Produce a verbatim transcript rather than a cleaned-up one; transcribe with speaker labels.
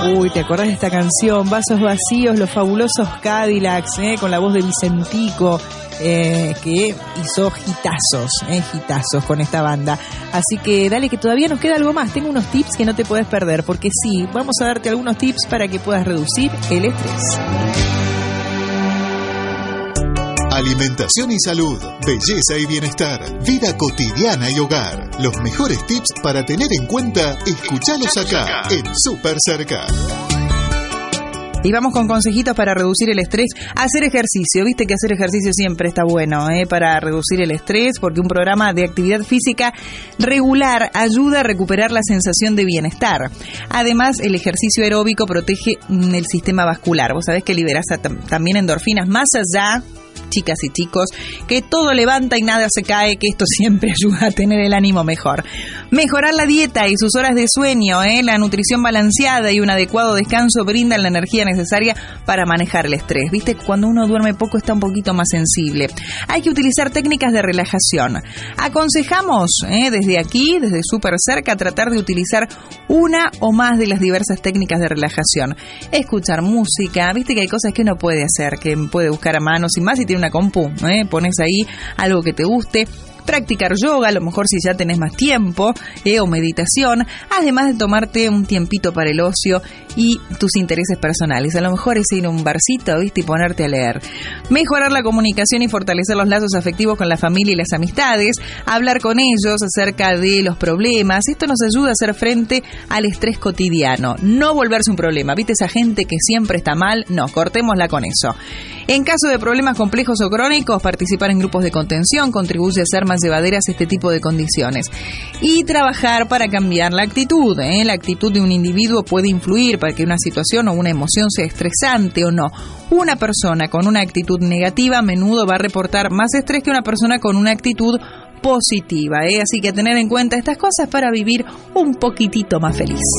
Speaker 1: Uy, ¿te acordás de esta canción? Vasos Vacíos, los fabulosos Cadillacs, ¿eh? Con la voz de Vicentico, eh, que hizo hitazos, eh, hitazos con esta banda. Así que dale, que todavía nos queda algo más. Tengo unos tips que no te puedes perder, porque sí, vamos a darte algunos tips para que puedas reducir el estrés.
Speaker 2: Alimentación y salud, belleza y bienestar, vida cotidiana y hogar. Los mejores tips para tener en cuenta, escuchalos acá en Super Cerca.
Speaker 1: Y vamos con consejitos para reducir el estrés. Hacer ejercicio, viste que hacer ejercicio siempre está bueno, ¿eh? Para reducir el estrés, porque un programa de actividad física regular ayuda a recuperar la sensación de bienestar. Además, el ejercicio aeróbico protege el sistema vascular. Vos sabés que liberás también endorfinas más allá, chicas y chicos, que todo levanta y nada se cae, que esto siempre ayuda a tener el ánimo mejor. Mejorar la dieta y sus horas de sueño, ¿eh? La nutrición balanceada y un adecuado descanso brindan la energía necesaria para manejar el estrés. Viste, cuando uno duerme poco está un poquito más sensible. Hay que utilizar técnicas de relajación. Aconsejamos, ¿eh? desde aquí, desde Super Cerca, tratar de utilizar una o más de las diversas técnicas de relajación. Escuchar música, viste que hay cosas que uno puede hacer, que puede buscar a mano, sin más, y tiene una compu, ¿eh? Pones ahí algo que te guste. Practicar yoga, a lo mejor si ya tenés más tiempo, eh, o meditación, además de tomarte un tiempito para el ocio y tus intereses personales. A lo mejor es ir a un barcito, ¿viste? Y ponerte a leer. Mejorar la comunicación y fortalecer los lazos afectivos con la familia y las amistades. Hablar con ellos acerca de los problemas. Esto nos ayuda a hacer frente al estrés cotidiano. No volverse un problema. ¿Viste esa gente que siempre está mal? No, cortémosla con eso. En caso de problemas complejos o crónicos, participar en grupos de contención contribuye a ser más llevaderas este tipo de condiciones. Y trabajar para cambiar la actitud, ¿eh? La actitud de un individuo puede influir para que una situación o una emoción sea estresante o no. Una persona con una actitud negativa a menudo va a reportar más estrés que una persona con una actitud positiva, ¿eh? Así que tener en cuenta estas cosas para vivir un poquitito más feliz.